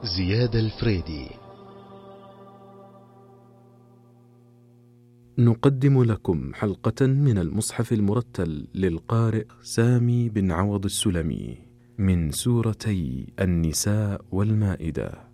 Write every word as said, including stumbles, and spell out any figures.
زياد الفريدي. نقدم لكم حلقة من المصحف المرتل للقارئ سامي بن عوض السلمي من سورتي النساء والمائدة.